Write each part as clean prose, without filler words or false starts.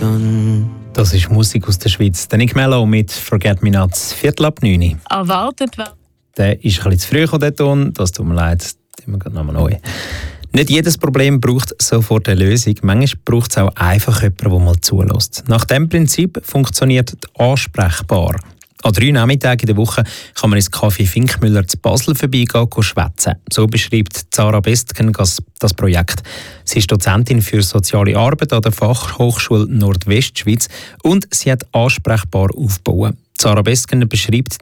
done. Das ist Musik aus der Schweiz. Der Nick Mello mit «Forget Me Not», 8:45. Erwartet wird. Der ist ein bisschen zu früh gekommen, der Ton. Das tut mir leid. Das wir nochmal neu. Nicht jedes Problem braucht sofort eine Lösung. Manchmal braucht es auch einfach jemanden, der mal zulässt. Nach diesem Prinzip funktioniert die «Ansprechbar». An 3 Nachmittagen in der Woche kann man ins Café Finkmüller zu Basel vorbeigehen und schwätzen. So beschreibt Zara Bestgen das Projekt. Sie ist Dozentin für soziale Arbeit an der Fachhochschule Nordwestschweiz und sie hat ansprechbar aufgebaut. Zara Bestgen beschreibt,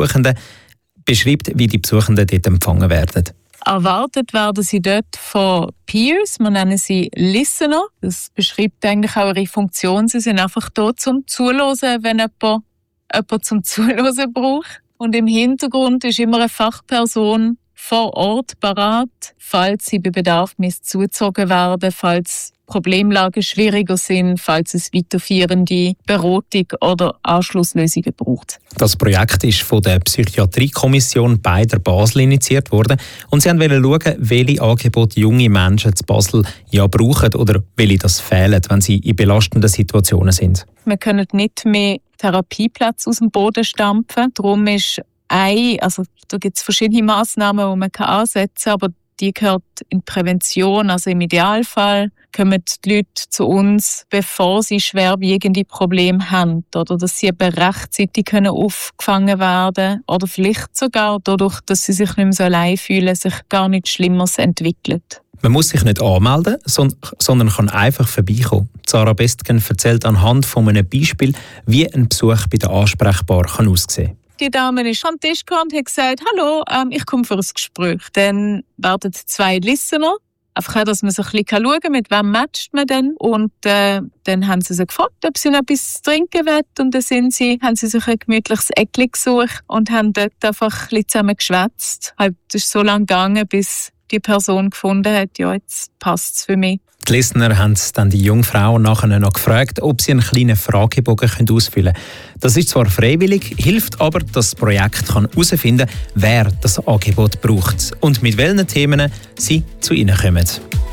wie die Besuchenden dort empfangen werden. Erwartet werden sie dort von Peers, wir nennen sie Listener. Das beschreibt eigentlich auch ihre Funktion. Sie sind einfach da zum Zuhören, wenn jemand zum Zuhören braucht. Und im Hintergrund ist immer eine Fachperson vor Ort parat, falls sie bei Bedarf zugezogen werden, falls Problemlagen schwieriger sind, falls es weiterführende Beratung oder Anschlusslösungen braucht. Das Projekt ist von der Psychiatriekommission beider Basel initiiert worden und sie wollten schauen, welche Angebote junge Menschen zu Basel brauchen oder welche das fehlen, wenn sie in belastenden Situationen sind. Wir können nicht mehr Therapieplätze aus dem Boden stampfen. Darum ist da gibt es verschiedene Massnahmen, die man ansetzen kann, aber die gehört in Prävention. Also im Idealfall kommen die Leute zu uns, bevor sie schwerwiegende Probleme haben. Oder dass sie eben rechtzeitig aufgefangen werden können. Oder vielleicht sogar dadurch, dass sie sich nicht mehr so allein fühlen, sich gar nichts Schlimmeres entwickelt. Man muss sich nicht anmelden, sondern kann einfach vorbeikommen. Zara Bestgen erzählt anhand von einem Beispiel, wie ein Besuch bei der Ansprechbar aussehen kann. Die Dame ist am Tisch gekommen und hat gesagt, «Hallo, ich komme für ein Gespräch.» Dann werden 2 Listener. Einfach, dass man so ein bisschen schauen kann, mit wem matcht man denn. Und dann haben sie gefragt, ob sie noch etwas trinken wollen. Und dann haben sie sich ein gemütliches Eckchen gesucht und haben dort einfach ein bisschen zusammen geschwätzt. Das ist so lange gegangen, bis die Person gefunden hat, ja, jetzt passt es für mich. Die Listener haben dann die junge Frau nachher noch gefragt, ob sie einen kleinen Fragebogen ausfüllen können. Das ist zwar freiwillig, hilft aber, dass das Projekt herausfinden kann, wer das Angebot braucht und mit welchen Themen sie zu ihnen kommen.